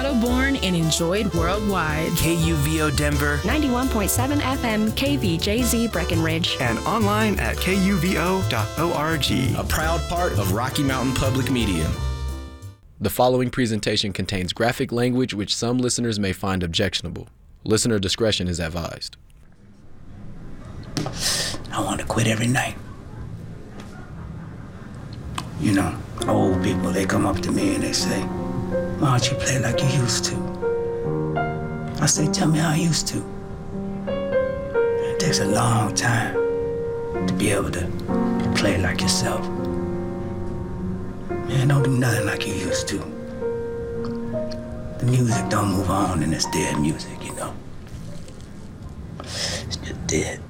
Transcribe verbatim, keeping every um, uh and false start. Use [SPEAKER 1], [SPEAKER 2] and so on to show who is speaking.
[SPEAKER 1] Colorado born and enjoyed worldwide.
[SPEAKER 2] K U V O Denver,
[SPEAKER 3] ninety-one point seven F M K V J Z Breckenridge,
[SPEAKER 2] and online at K U V O dot org.
[SPEAKER 4] A proud part of Rocky Mountain Public Media.
[SPEAKER 5] The following presentation contains graphic language which some listeners may find objectionable. Listener discretion is advised.
[SPEAKER 6] I want to quit every night. You know, old people, they come up to me and they say, why don't you play like you used to? I say, tell me how I used to. It takes a long time to be able to play like yourself. Man, don't do nothing like you used to. The music don't move on and it's dead music, you know. It's just dead.